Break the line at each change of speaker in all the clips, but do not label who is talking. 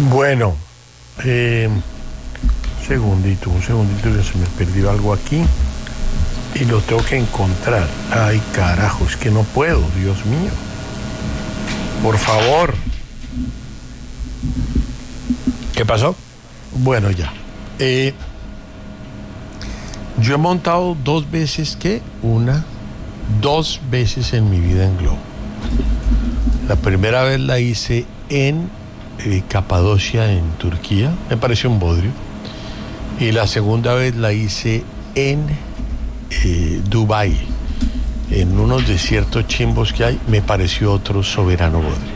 Bueno, segundito que se me perdió algo aquí y lo tengo que encontrar. Ay, carajo, es que no puedo, Dios mío. Por favor.
¿Qué pasó?
Bueno, ya. Yo he montado dos veces en mi vida en globo. La primera vez la hice en Capadocia, en Turquía, me pareció un bodrio. Y la segunda vez la hice en Dubái, en unos desiertos chimbos que hay, me pareció otro soberano bodrio.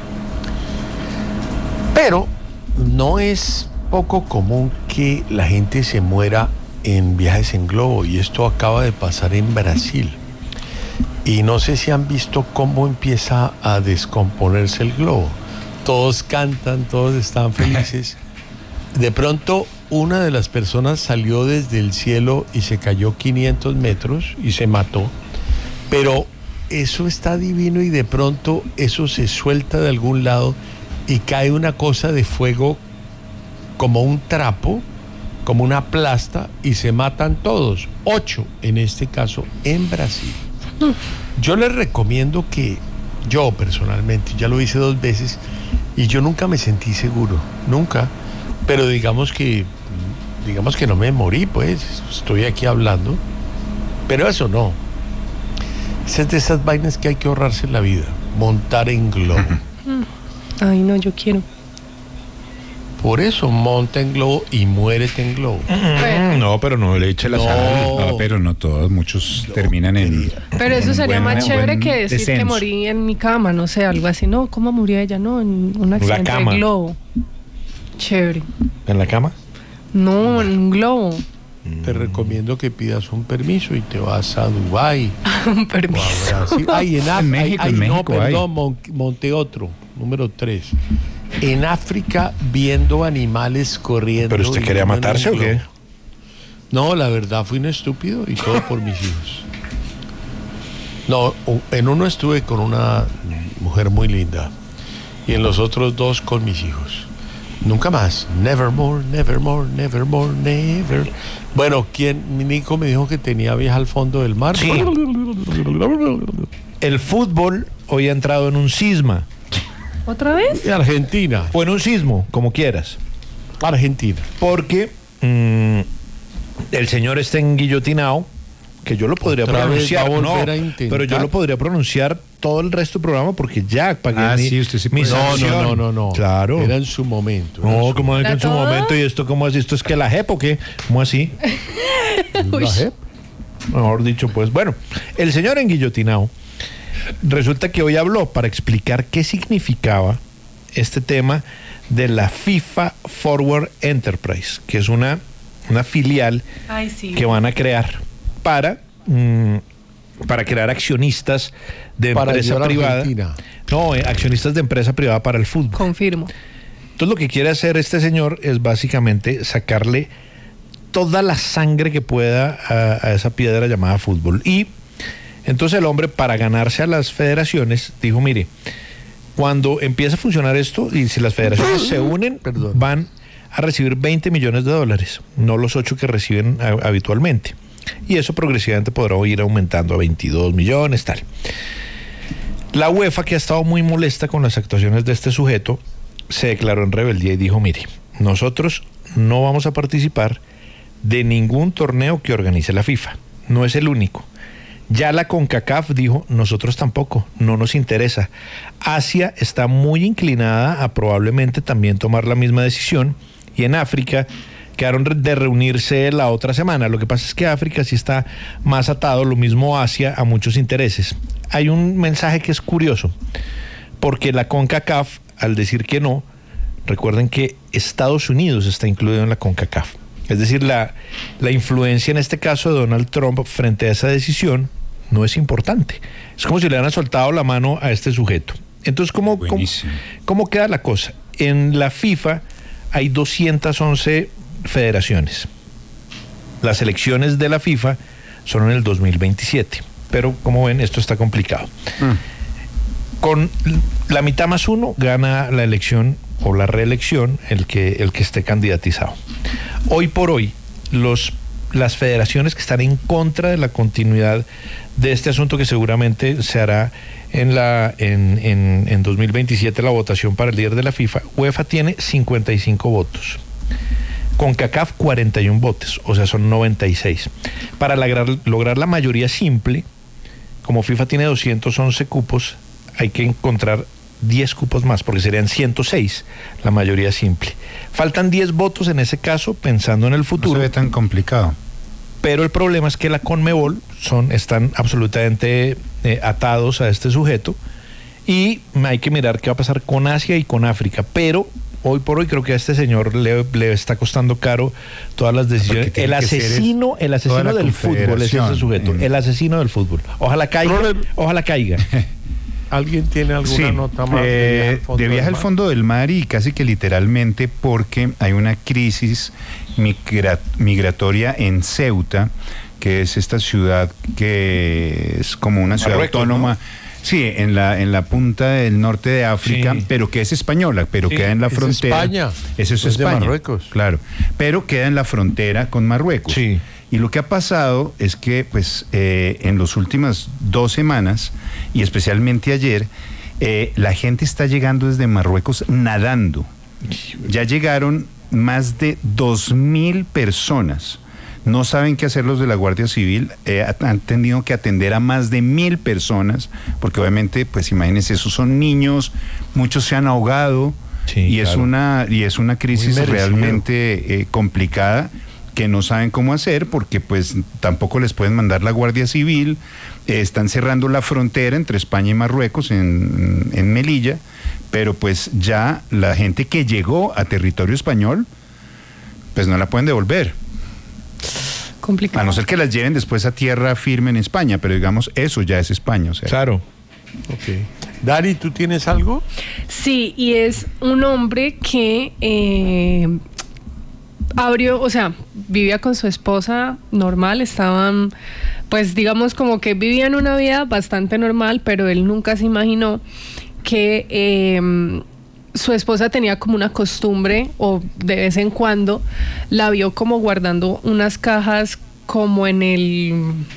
Pero no es poco común que la gente se muera en viajes en globo, y esto acaba de pasar en Brasil. Y no sé si han visto cómo empieza a descomponerse el globo. Todos cantan, todos están felices. De pronto, una de las personas salió desde el cielo y se cayó 500 metros y se mató. Pero eso está divino, y de pronto eso se suelta de algún lado y cae una cosa de fuego como un trapo, como una plasta, y se matan todos. 8 en este caso en Brasil. Yo les recomiendo que, yo personalmente, ya lo hice 2 veces y yo nunca me sentí seguro, nunca, pero digamos que no me morí, pues, estoy aquí hablando, pero eso no. Es de esas vainas que hay que ahorrarse en la vida, montar en globo.
Ay, no, yo quiero.
Por eso, monta en globo y muérete en globo.
No, pero no le eche la sal.
No, pero no todos, muchos terminan en...
Pero eso sería más chévere que decir
descenso.
que morí en mi cama, no sé, algo así. No, ¿cómo murió ella? No, en un accidente de globo. Chévere.
¿En la cama?
No, en un globo.
Te recomiendo que pidas un permiso y te vas a Dubái.
Un permiso.
O a Brasil. Ay,
En México, en
no,
México
perdón, monté otro, número 3. En África, viendo animales corriendo.
¿Pero usted
y
quería
uno en
matarse
un
o qué?
globo. No, la verdad, fui un estúpido, y todo por mis hijos. No, en uno estuve con una mujer muy linda, y en los otros 2 con mis hijos. Nunca más. Nevermore, nevermore, nevermore, never. Bueno, Nico me dijo que tenía vieja al fondo del mar.
Sí. El fútbol hoy ha entrado en un cisma.
¿Otra vez?
Argentina.
O en un sismo, como quieras.
Argentina.
Porque el señor está enguillotinado, que yo lo podría
Otra vez
pronunciar.
va a
No,
volver a intentar.
pero yo lo podría pronunciar todo el resto del programa porque ya pagué
sí, usted sí
mi
puede.
sanción.
No.
Claro.
Era en su momento.
No, como en su
todo?
momento, y esto como así, esto es que la JEP o qué, ¿cómo así?
La JEP.
Mejor dicho, pues bueno, el señor enguillotinado resulta que hoy habló para explicar qué significaba este tema de la FIFA Forward Enterprise, que es una filial
Ay, sí.
que van a crear para crear accionistas de
Para
empresa
ayudar a
privada.
Argentina.
No, accionistas de empresa privada para el fútbol.
Confirmo.
Entonces lo que quiere hacer este señor es básicamente sacarle toda la sangre que pueda a esa piedra llamada fútbol. Y entonces el hombre, para ganarse a las federaciones, dijo, mire, cuando empiece a funcionar esto, y si las federaciones se unen, van a recibir $20 millones, no los 8 que reciben habitualmente. Y eso progresivamente podrá ir aumentando a 22 millones, tal. La UEFA, que ha estado muy molesta con las actuaciones de este sujeto, se declaró en rebeldía y dijo, mire, nosotros no vamos a participar de ningún torneo que organice la FIFA. No es el único. Ya la CONCACAF dijo, nosotros tampoco, no nos interesa. Asia está muy inclinada a probablemente también tomar la misma decisión, y en África quedaron de reunirse la otra semana. Lo que pasa es que África sí está más atado, lo mismo Asia, a muchos intereses. Hay un mensaje que es curioso, porque la CONCACAF, al decir que no, recuerden que Estados Unidos está incluido en la CONCACAF. Es decir, la influencia en este caso de Donald Trump frente a esa decisión no es importante. Es como si le hubieran soltado la mano a este sujeto. Entonces, ¿cómo queda la cosa? En la FIFA hay 211 federaciones. Las elecciones de la FIFA son en el 2027. Pero, como ven, esto está complicado. Con la mitad más uno gana la elección o la reelección, el que esté candidatizado. Hoy por hoy, las federaciones que están en contra de la continuidad de este asunto, que seguramente se hará en 2027 la votación para el líder de la FIFA, UEFA tiene 55 votos. CONCACAF 41 votos, o sea, son 96. Para lograr la mayoría simple, como FIFA tiene 211 cupos, hay que encontrar 10 cupos más, porque serían 106 la mayoría simple. Faltan 10 votos en ese caso, pensando en el futuro.
No se ve tan complicado.
Pero el problema es que la CONMEBOL están absolutamente atados a este sujeto, y hay que mirar qué va a pasar con Asia y con África. Pero hoy por hoy creo que a este señor le está costando caro todas las decisiones. El asesino del fútbol es ese sujeto, el asesino del fútbol. Ojalá caiga.
¿Alguien tiene alguna nota más
de viaje al fondo del mar? Y casi que literalmente, porque hay una crisis migratoria en Ceuta, que es esta ciudad que es como una ciudad autónoma, ¿no? Sí, en la punta del norte de África, sí, pero que es española, pero queda en la frontera.
España.
Eso es España.
De Marruecos.
Claro, pero queda en la frontera con Marruecos.
Sí.
Y lo que ha pasado es que, pues, en las últimas 2 semanas, y especialmente ayer, la gente está llegando desde Marruecos nadando. Ya llegaron más de 2.000 personas. No saben qué hacer los de la Guardia Civil. Han tenido que atender a más de 1.000 personas, porque obviamente, pues imagínense, esos son niños, muchos se han ahogado, sí, y claro, es una crisis realmente complicada, que no saben cómo hacer, porque pues tampoco les pueden mandar la Guardia Civil. Están cerrando la frontera entre España y Marruecos en Melilla, pero pues ya la gente que llegó a territorio español, pues no la pueden devolver.
Complicado.
A no ser que las lleven después a tierra firme en España, pero digamos, eso ya es España, o sea.
Claro.
Ok. Dari, ¿tú tienes algo?
Sí, y es un hombre que vivía con su esposa normal, estaban, pues digamos como que vivían una vida bastante normal, pero él nunca se imaginó que su esposa tenía como una costumbre, o de vez en cuando la vio como guardando unas cajas como en el,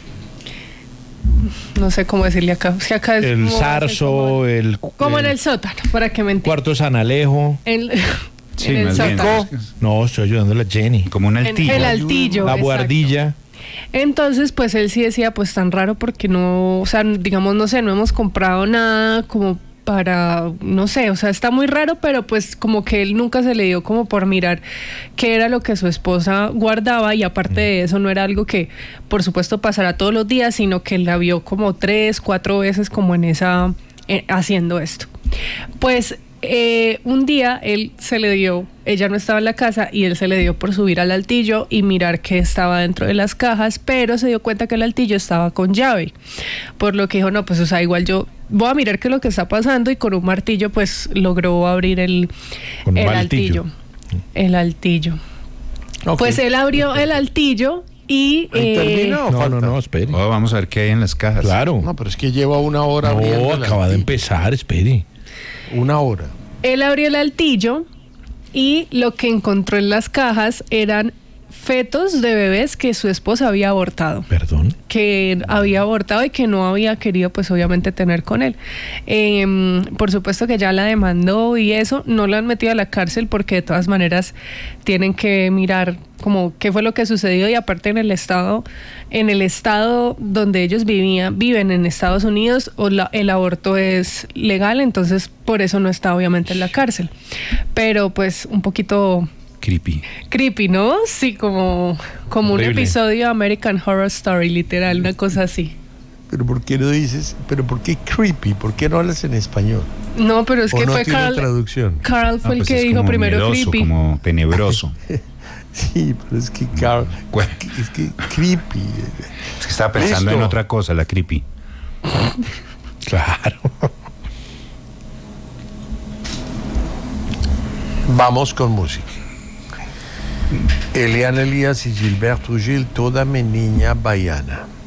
no sé cómo decirle acá, es que acá es
el zarzo,
como en el sótano, para que me entiendan.
Cuarto San Alejo.
Sí,
en el sótano.
No, estoy ayudando a Jenny.
Como un altillo.
El altillo.
La buhardilla.
Entonces, pues él sí decía, pues tan raro, porque no, o sea, digamos, no sé, no hemos comprado nada como para, no sé, o sea, está muy raro, pero pues como que él nunca se le dio como por mirar qué era lo que su esposa guardaba, y aparte de eso no era algo que por supuesto pasara todos los días, sino que la vio como 3, 4 veces como en esa, haciendo esto. Pues un día ella no estaba en la casa, y él se le dio por subir al altillo y mirar qué estaba dentro de las cajas, pero se dio cuenta que el altillo estaba con llave, por lo que dijo, no, pues o sea, igual yo voy a mirar qué es lo que está pasando, y con un martillo pues logró abrir el altillo. El altillo. Okay. Pues él abrió el altillo y...
No, espere.
Vamos a ver qué hay en las cajas.
Claro.
No, pero es que lleva 1 hora.
No, acaba de empezar, espere.
1 hora.
Él abrió el altillo, y lo que encontró en las cajas eran fetos de bebés que su esposa había abortado.
¿Perdón?
Que había abortado y que no había querido, pues obviamente, tener con él. Por supuesto que ya la demandó y eso, no la han metido a la cárcel, porque de todas maneras tienen que mirar como qué fue lo que sucedió, y aparte en el estado donde ellos viven en Estados Unidos, el aborto es legal, entonces por eso no está obviamente en la cárcel. Pero pues un poquito... Creepy, ¿no? Sí, como un episodio de American Horror Story, literal, una cosa así.
Pero ¿por qué no dices? ¿Pero por qué creepy? ¿Por qué no hablas en español?
No, pero es que
no
fue
tiene traducción.
Carl fue el que dijo primero
miedoso,
creepy.
como tenebroso.
Sí, pero es que Carl, es que creepy.
Es que estaba pensando en otra cosa, la creepy.
Claro.
Vamos con música. Eliana Elias y Gilberto Gil, Toda mi niña baiana.